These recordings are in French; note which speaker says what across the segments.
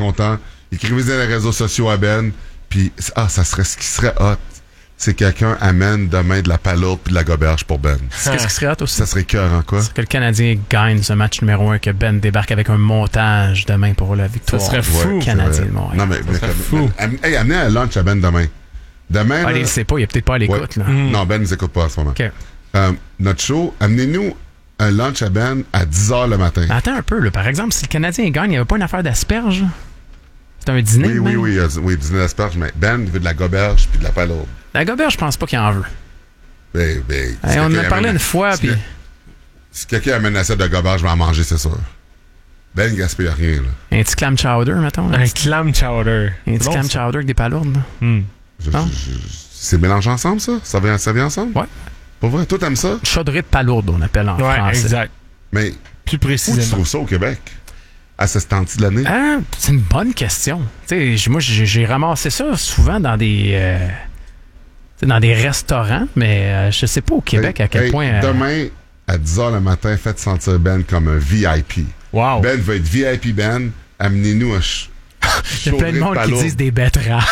Speaker 1: content. Écrivez dans les réseaux sociaux à Ben. Puis, ce qui serait hot, c'est que quelqu'un amène demain de la palourde puis de la goberge pour Ben.
Speaker 2: Qu'est-ce qui serait hot aussi?
Speaker 1: Ça serait écœurant, quoi?
Speaker 2: C'est que le Canadien gagne ce match numéro 1, que Ben débarque avec un montage demain pour la victoire.
Speaker 3: Ça serait fou.
Speaker 2: Canadien de Montréal.
Speaker 1: Non, mais fou. Amenez un lunch à Ben demain. Demain.
Speaker 2: Il ne sait pas, il est peut-être pas à l'écoute. Là.
Speaker 1: Non, Ben ne nous écoute pas à ce moment.
Speaker 2: OK.
Speaker 1: Notre show, amenez-nous un lunch à Ben à 10h le matin.
Speaker 2: Mais attends un peu, là. Par exemple, si le Canadien gagne, il n'y avait pas une affaire d'asperges? C'est un dîner?
Speaker 1: Oui, dîner d'asperges, mais Ben, il veut de la goberge puis de la palourde.
Speaker 2: La goberge, je pense pas qu'il en veut.
Speaker 1: Si
Speaker 2: on en a parlé une fois, puis...
Speaker 1: Si quelqu'un amène une assiette de goberge, je vais en manger, c'est sûr. Ben, il gaspille rien, là.
Speaker 2: Un petit clam chowder, mettons.
Speaker 3: Un clam chowder.
Speaker 2: Un petit clam chowder avec des palourdes.
Speaker 1: C'est mélangé ensemble, ça? Ça vient ensemble?
Speaker 2: Ouais.
Speaker 1: Pour vrai, toi, t'aimes ça?
Speaker 2: Chaudrée de palourde, on appelle en français.
Speaker 3: Exact.
Speaker 1: Mais
Speaker 3: plus
Speaker 1: où
Speaker 3: précisément.
Speaker 1: tu trouves ça au Québec? À ce temps-ci de l'année?
Speaker 2: C'est une bonne question. Moi, j'ai ramassé ça souvent dans des restaurants, mais je sais pas au Québec à quel point...
Speaker 1: Demain, à 10h le matin, faites sentir Ben comme un VIP.
Speaker 3: Wow.
Speaker 1: Ben va être VIP, Ben. Amenez-nous un
Speaker 2: il y a plein de monde qui disent des betteraves.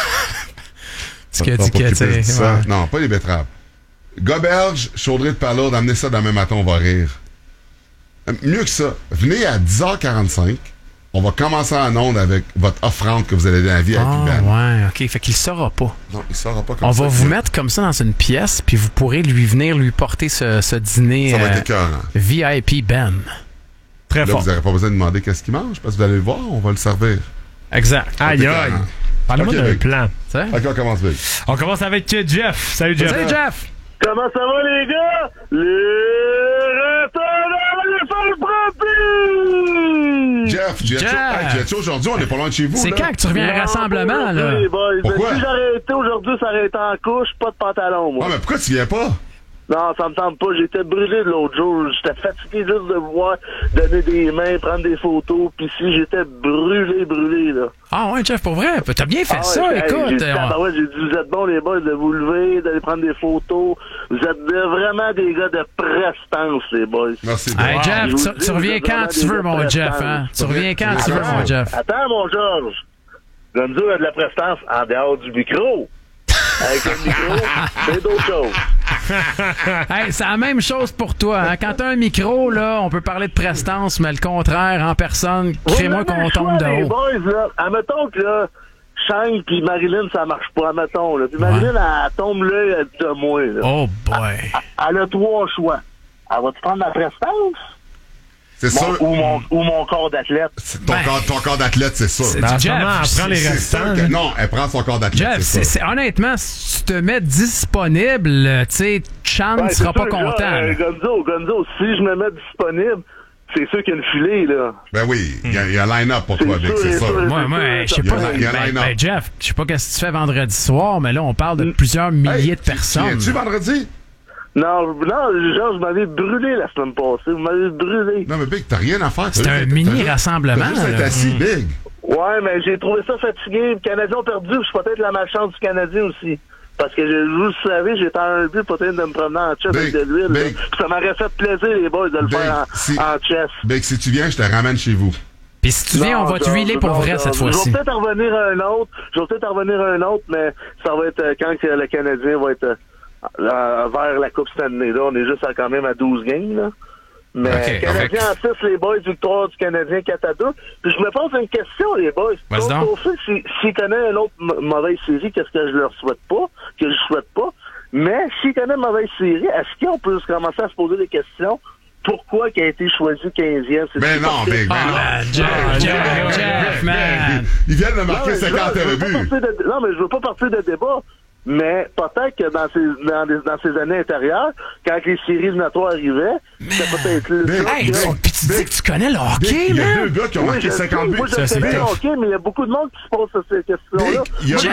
Speaker 2: Ce qu'il a dit que,
Speaker 1: Non, pas les betteraves. Goberge, chaudrée de palourde, amenez ça demain matin, on va rire. Mieux que ça, venez à 10h45. On va commencer en onde avec votre offrande que vous allez donner à la vie avec Ben.
Speaker 2: Ouais, OK. Fait qu'il saura pas.
Speaker 1: Non, il saura pas comme ça.
Speaker 2: On va vous mettre comme ça dans une pièce, puis vous pourrez lui porter ce dîner.
Speaker 1: Ça va être écœurant.
Speaker 2: VIP Ben.
Speaker 3: Très
Speaker 1: là,
Speaker 3: fort.
Speaker 1: Vous n'aurez pas besoin de demander qu'est-ce qu'il mange, parce que vous allez le voir, on va le servir.
Speaker 2: Exact.
Speaker 3: Aïe, aïe. Parlez-moi d'un plan.
Speaker 1: OK, on commence vite.
Speaker 3: On commence avec Jeff. Salut, Jeff.
Speaker 2: Salut, Jeff.
Speaker 4: Comment ça va, les gars? Les restaurants, les
Speaker 1: Jeff, aujourd'hui, on est pas loin de chez vous.
Speaker 2: C'est
Speaker 1: là.
Speaker 2: quand que tu reviens à un rassemblement, là?
Speaker 1: Pourquoi?
Speaker 4: Si j'aurais été aujourd'hui, ça aurait été en couche, pas de pantalon, moi.
Speaker 1: Ah, mais pourquoi tu viens pas?
Speaker 4: Non, ça me tente pas. J'étais brûlé de l'autre jour. J'étais fatigué juste de voir donner des mains, prendre des photos. Puis si j'étais brûlé, là.
Speaker 2: Ah ouais, Jeff, pour vrai? T'as bien fait ça,
Speaker 4: J'ai
Speaker 2: écoute.
Speaker 4: dit, vous êtes bons, les boys, de vous lever, d'aller prendre des photos. Vous êtes vraiment des gars de prestance, les boys.
Speaker 1: Merci.
Speaker 2: Hey, Jeff,
Speaker 4: Je vous
Speaker 2: tu
Speaker 4: dis,
Speaker 2: reviens
Speaker 4: vous êtes
Speaker 2: quand tu veux,
Speaker 4: vraiment
Speaker 2: mon
Speaker 4: des
Speaker 2: Jeff,
Speaker 4: prestants.
Speaker 2: hein? Tu reviens quand tu veux, mon Jeff.
Speaker 4: Attends, mon Georges. Gonzo a de la prestance en dehors du micro. Avec le micro, c'est d'autres choses.
Speaker 2: Hey, c'est la même chose pour toi. Hein? Quand t'as un micro, là, on peut parler de prestance, mais le contraire, en personne, crée-moi qu'on tombe de
Speaker 4: Les
Speaker 2: haut.
Speaker 4: boys, là, admettons que là, Shane puis Marilyn, ça marche pas, admettons. Là. Puis Marilyn, elle tombe là de moi. Là.
Speaker 2: Oh boy.
Speaker 4: Elle a 3 choix. Elle va-tu prendre la prestance?
Speaker 1: C'est sûr.
Speaker 4: Ou mon corps d'athlète?
Speaker 1: Ton corps d'athlète, c'est sûr.
Speaker 2: Jeff,
Speaker 3: elle prend les
Speaker 1: C'est sûr
Speaker 3: restants.
Speaker 1: que non, elle prend son corps d'athlète.
Speaker 2: Jeff,
Speaker 1: c'est
Speaker 2: honnêtement, si tu te mets disponible, tu sais, Chan ne sera pas content. Là.
Speaker 4: Gonzo, si je me mets disponible, c'est sûr qu'il y a une filée, là.
Speaker 1: Ben oui, il y a un line-up pour toi, Vic, c'est sûr.
Speaker 2: Moi, je sais pas. Jeff, je sais pas qu'est-ce que tu fais vendredi soir, mais là, on parle de plusieurs milliers de personnes.
Speaker 1: Tu vendredi?
Speaker 4: Non, Georges, vous m'avez brûlé la semaine passée. Vous m'avez brûlé.
Speaker 1: Non, mais Big, t'as rien à faire.
Speaker 2: C'est un mini-rassemblement.
Speaker 1: T'as juste être assis, Big.
Speaker 4: Ouais, mais j'ai trouvé ça fatigué. Le Canadien a perdu, je suis peut-être la malchance du Canadien aussi. Parce que vous le savez, j'étais en un but peut-être de me promener en chess avec de l'huile. Ça m'aurait fait plaisir, les boys, de le faire en chess.
Speaker 1: Big, si tu viens, je te ramène chez vous.
Speaker 2: Puis si tu viens, on va te huiler pour vrai cette fois-ci.
Speaker 4: Je vais peut-être en revenir à un autre. Mais ça va être quand que le Canadien va être vers la Coupe Stanley. Là, on est juste quand même à 12 games, là. Mais Canadien en 6, les boys, victoire du Canadien 4-2. Puis je me pose une question, les boys. Au fait, s'ils connaissent une autre mauvaise série, qu'est-ce que je leur souhaite pas, mais s'ils connaissent une mauvaise série, est-ce qu'on peut commencer à se poser des questions? Pourquoi il a été choisi 15e?
Speaker 1: Ben non, Big,
Speaker 2: Jeff, man!
Speaker 1: Ils viennent de marquer 50 buts.
Speaker 4: Non, mais je veux pas partir de débat. Mais peut-être que dans ces années antérieures, quand les séries éliminatoires arrivaient, c'était peut-être là.
Speaker 2: Hey, puis tu dis que tu connais le hockey,
Speaker 1: man? Il y a
Speaker 2: man?
Speaker 1: 2 gars qui ont marqué 50 buts.
Speaker 4: Moi, je connais le hockey, mais il y a beaucoup de monde qui se pose ces questions-là.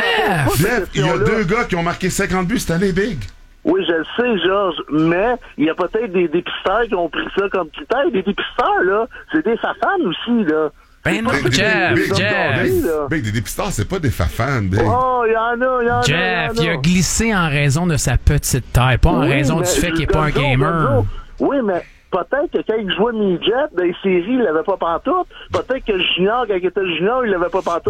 Speaker 1: Il y a 2 gars qui ont marqué 50 buts cette année, Big.
Speaker 4: Oui, je le sais, Georges, mais il y a peut-être des dépisteurs qui ont pris ça comme critère. Des dépisteurs, là, c'est des fafans aussi, là.
Speaker 2: Ben non, Jeff!
Speaker 1: Big, des dépisteurs, c'est pas des fafans, Big.
Speaker 4: Oh, il y en a.
Speaker 2: Jeff, il a glissé en raison de sa petite taille, pas en raison du fait qu'il n'est pas un gamer.
Speaker 4: Oui, mais peut-être que quand il jouait mini-jet, dans les séries, il l'avait pas pantoute. Peut-être que Junior, quand il était junior, il l'avait pas pantoute.